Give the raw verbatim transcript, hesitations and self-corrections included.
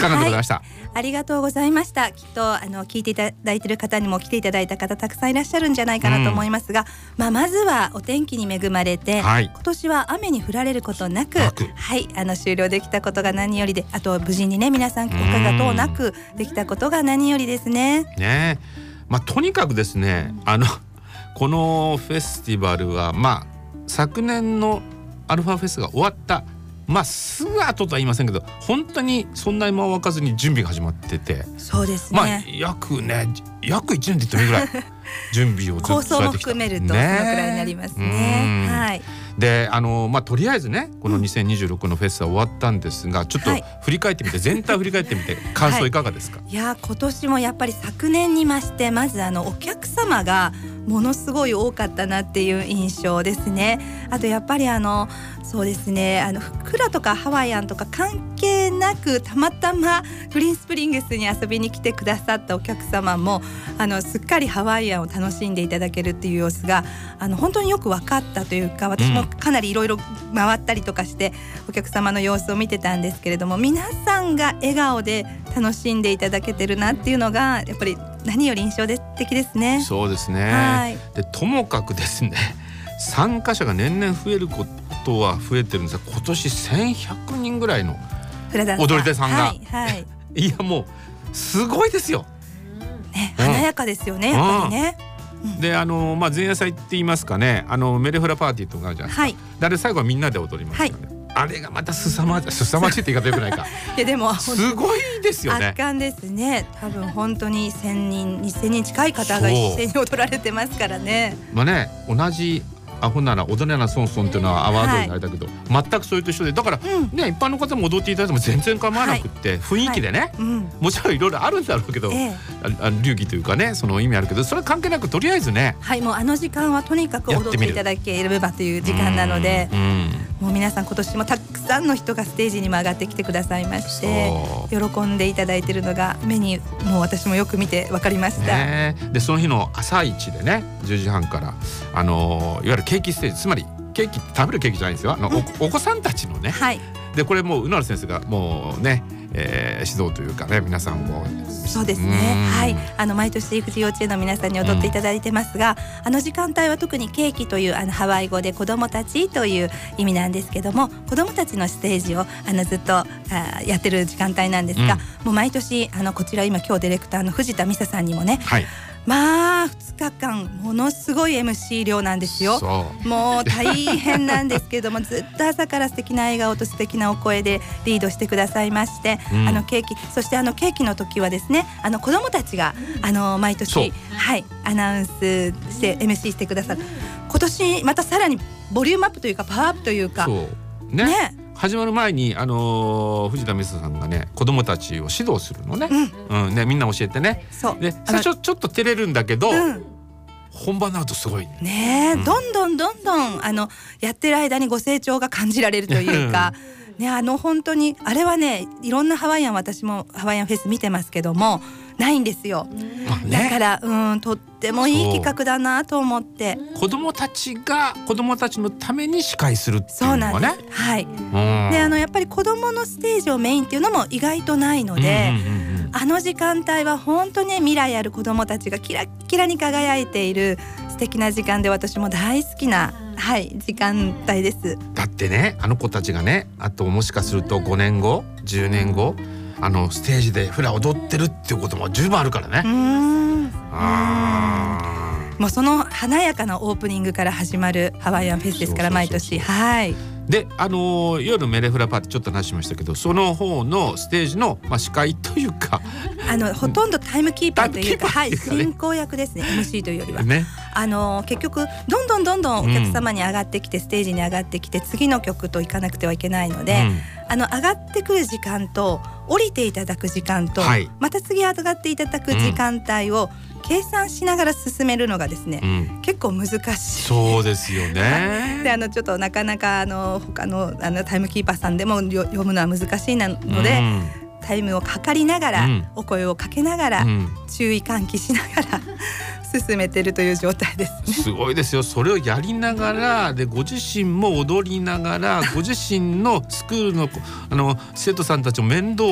かがでございました、 はい、ありがとうございました。きっとあの聞いていただいている方にも来ていただいた方たくさんいらっしゃるんじゃないかなと思いますが、うんまあ、まずはお天気に恵まれて、はい、今年は雨に降られることなく、はい、あの終了できたことが何よりで、あと無事にね皆さんお怪我等なくできたことが何よりですね。 ねまあ、とにかくですね、あのこのフェスティバルは、まあ、昨年のアルファフェスが終わったまあすぐ後とは言いませんけど、本当にそんなに間を空かずに準備が始まってて、 そうですね、 まあ約ね約いちねんって言ってもいいぐらい準備をずっとされてきた構想も含めるとそのくらいになりますね。はい。 であのまあとりあえずねこのにせんにじゅうろくのフェスは終わったんですが、ちょっと振り返ってみて、はい、全体を振り返ってみて感想いかがですか？ はい、いや今年もやっぱり昨年に増してまずあのお客様がものすごい多かったなっていう印象ですね。あとやっぱりあのそうですね、あのフラとかハワイアンとか関係なくたまたまグリーンスプリングスに遊びに来てくださったお客様もあのすっかりハワイアンを楽しんでいただけるっていう様子があの本当によく分かったというか、私もかなりいろいろ回ったりとかしてお客様の様子を見てたんですけれども、皆さんが笑顔で楽しんでいただけてるなっていうのがやっぱり何より印象的ですね。 そうですね。はい、でともかくですね、参加者が年々増えることは増えてるんですが、今年せんひゃくにんぐらいの踊り手さんが、はいはい、いやもうすごいですよ、 ね、華やかですよね、うん、やっぱりね。 であの、まあ、前夜祭って言いますかね、あのメレフラパーティーとかあるじゃないですか、はい、であれ最後はみんなで踊りますよね、はい、あれがまたすさまじいすさまじいって言い方よくないかいやでもすごいですよね。 圧巻ですね。多分本当にせんにんにせんにん近い方が一斉に踊られてますからね。 まあね、同じアホなら踊れなソンソンっていうのはアワードになれたけど、はい、全くそれと一緒で、だから、うんね、一般の方も踊っていただいても全然構わなくって、はい、雰囲気でね、はいうん、もちろんいろいろあるんだろうけど、ええ、あ流儀というかね、その意味あるけど、それは関係なくとりあえずね、 はい、もうあの時間はとにかく踊っていただければという時間なので、うんうん、もう皆さん今年もたくさんの人がステージにも上がってきてくださいまして、喜んでいただいているのが目にもう私もよく見て分かりました、 ね、でその日の朝一でねじゅうじはんからあのいわゆるケーキステージ、つまりケーキ食べるケーキじゃないんですよ、あの、うん、お, お子さんたちのね、はい、でこれもううなる先生がもうね、えー、指導というかね、皆さんもそうですね、はい、あの毎年富士幼稚園の皆さんに踊っていただいてますが、うん、あの時間帯は特にケーキというあのハワイ語で子どもたちという意味なんですけども、子どもたちのステージをあのずっとあやってる時間帯なんですが、うん、もう毎年あのこちら今今日ディレクターの藤田美沙さんにもね、はいまあふつかかんものすごい エムシー 量なんですよ。もう大変なんですけれどもずっと朝から素敵な笑顔と素敵なお声でリードしてくださいまして、うん、あのケーキ、そしてあのケーキの時はですね、あの子どもたちがあの毎年、はい、アナウンスして エムシー してくださる。今年またさらにボリュームアップというかパワーアップというかそうね、ね始まる前に、あのー、藤田美沙さんがね子どもたちを指導するのね、うんうんね、みんな教えてね。そうで最初ちょっと照れるんだけど、うん、本番になるとすごい ね, ね、うん、どんどんどんどんあのやってる間にご成長が感じられるというかね、あの本当にあれはね、いろんなハワイアン、私もハワイアンフェス見てますけどもないんですよ、ね、だからうんとってもいい企画だなと思って、 子どもたちが子どもたちのために司会するっていうのはね、そうなんです、 はい、であのやっぱり子どものステージをメインっていうのも意外とないので、うんうんうんうん、あの時間帯は本当に未来ある子どもたちがキラッキラに輝いている素敵な時間で、私も大好きな、はい、時間帯です。 だってね、あの子たちがね、あともしかするとごねんごじゅうねんごあのステージでフラ踊ってるっていうことも十分あるからね。うーんあーもうその華やかなオープニングから始まるハワイアンフェスですから、毎年。はいで、あのー、夜メレフラパーティーちょっと話しましたけど、その方のステージの、まあ、司会というかあのほとんどタイムキーパーというか、はい、進行役ですね、エムシー というよりは、ね、あのー、結局どんどんどんどんお客様に上がってきて、うん、ステージに上がってきて次の曲と行かなくてはいけないので、うん、あの上がってくる時間と降りていただく時間と、はい、また次上がっていただく時間帯を、うん計算しながら進めるのがですね、うん、結構難しい。 そうですよねであのちょっとなかなかあの他 の, あのタイムキーパーさんでも読むのは難しいので、うん、タイムを測りながら、うん、お声をかけながら、うん、注意喚起しながら進めてるという状態ですね。 すごいですよ。それをやりながらで、ご自身も踊りながらご自身のスクール の, あの生徒さんたちを面倒